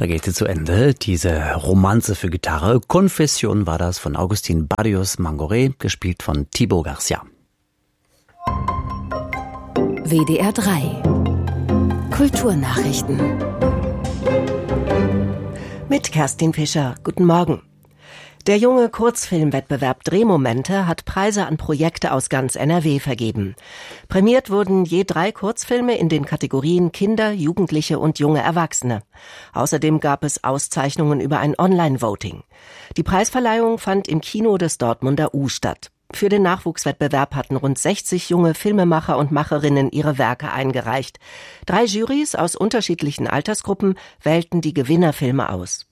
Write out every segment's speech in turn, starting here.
Da geht sie zu Ende, diese Romanze für Gitarre. Confession war das von Agustín Barrios Mangoré, gespielt von Thibaut Garcia. WDR 3 Kulturnachrichten mit Kerstin Fischer. Guten Morgen. Der junge Kurzfilmwettbewerb Drehmomente hat Preise an Projekte aus ganz NRW vergeben. Prämiert wurden je 3 Kurzfilme in den Kategorien Kinder, Jugendliche und junge Erwachsene. Außerdem gab es Auszeichnungen über ein Online-Voting. Die Preisverleihung fand im Kino des Dortmunder U statt. Für den Nachwuchswettbewerb hatten rund 60 junge Filmemacher und Macherinnen ihre Werke eingereicht. 3 Jurys aus unterschiedlichen Altersgruppen wählten die Gewinnerfilme aus.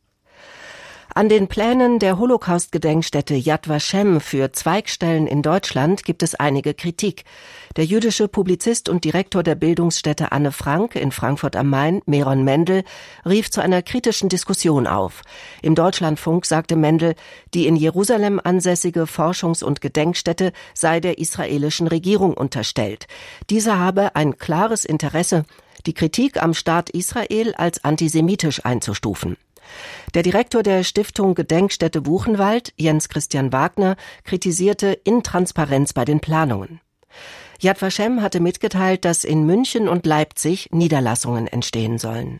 An den Plänen der Holocaust-Gedenkstätte Yad Vashem für Zweigstellen in Deutschland gibt es einige Kritik. Der jüdische Publizist und Direktor der Bildungsstätte Anne Frank in Frankfurt am Main, Meron Mendel, rief zu einer kritischen Diskussion auf. Im Deutschlandfunk sagte Mendel, die in Jerusalem ansässige Forschungs- und Gedenkstätte sei der israelischen Regierung unterstellt. Diese habe ein klares Interesse, die Kritik am Staat Israel als antisemitisch einzustufen. Der Direktor der Stiftung Gedenkstätte Buchenwald, Jens Christian Wagner, kritisierte Intransparenz bei den Planungen. Yad Vashem hatte mitgeteilt, dass in München und Leipzig Niederlassungen entstehen sollen.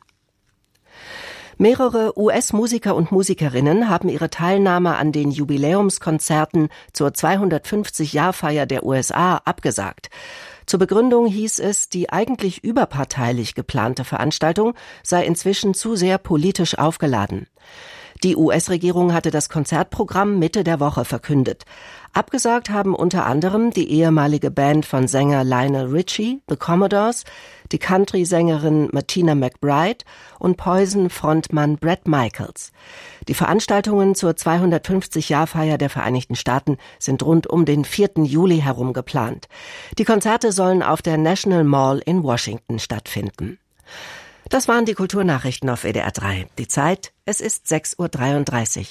Mehrere US-Musiker und Musikerinnen haben ihre Teilnahme an den Jubiläumskonzerten zur 250-Jahr-Feier der USA abgesagt. Zur Begründung hieß es, die eigentlich überparteilich geplante Veranstaltung sei inzwischen zu sehr politisch aufgeladen. Die US-Regierung hatte das Konzertprogramm Mitte der Woche verkündet. Abgesagt haben unter anderem die ehemalige Band von Sänger Lionel Richie, The Commodores, die Country-Sängerin Martina McBride und Poison-Frontmann Bret Michaels. Die Veranstaltungen zur 250-Jahr-Feier der Vereinigten Staaten sind rund um den 4. Juli herum geplant. Die Konzerte sollen auf der National Mall in Washington stattfinden. Das waren die Kulturnachrichten auf WDR 3. Die Zeit, es ist 6:33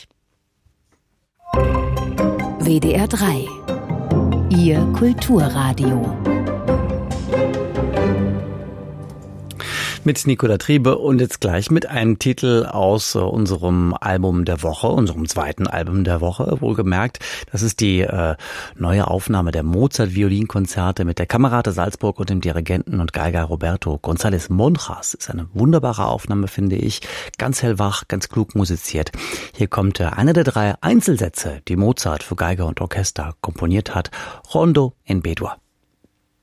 Uhr. WDR 3 Ihr Kulturradio. Mit Nicola Triebe und jetzt gleich mit einem Titel aus unserem Album der Woche, unserem zweiten Album der Woche, wohlgemerkt. Das ist die neue Aufnahme der Mozart-Violinkonzerte mit der Kamerate Salzburg und dem Dirigenten und Geiger Roberto González Monjas. Ist eine wunderbare Aufnahme, finde ich. Ganz hellwach, ganz klug musiziert. Hier kommt einer der 3 Einzelsätze, die Mozart für Geiger und Orchester komponiert hat, Rondo in B-Dur.